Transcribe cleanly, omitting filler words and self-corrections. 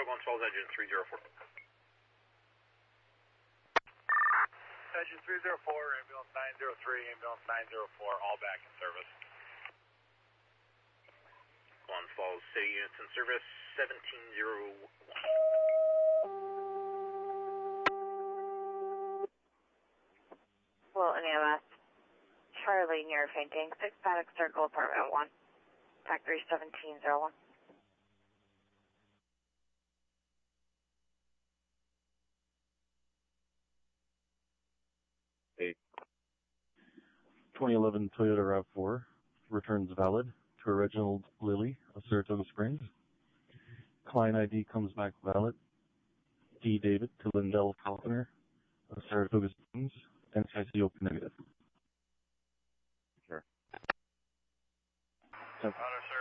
Choke on 12, engine 304. Engine 304, ambulance 903, ambulance 904, all back in service. One Falls City units in service, 1701. Wilton EMS, Charlie near fainting, 6 Paddock Circle, apartment 1, factory 1701. A 2011 Toyota RAV4 returns valid to Reginald Lilly of Saratoga Springs. Client ID comes back valid. D. David to Lindell Falconer of Saratoga Springs. NCIC open negative. Sure.